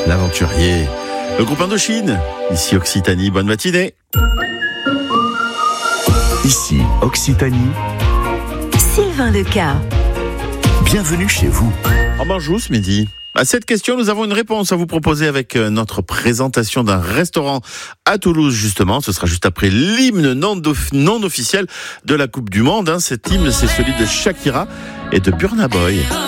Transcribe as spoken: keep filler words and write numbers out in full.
l'aventurier. Le groupe Indochine, ici Occitanie, bonne matinée. Ici Occitanie, Sylvain Leca. bienvenue chez vous. En bonjour ce midi. À cette question, nous avons une réponse à vous proposer avec notre présentation d'un restaurant à Toulouse, justement. Ce sera juste après l'hymne non, non officiel de la Coupe du Monde. Cet hymne, c'est celui de Shakira et de Burna Boy.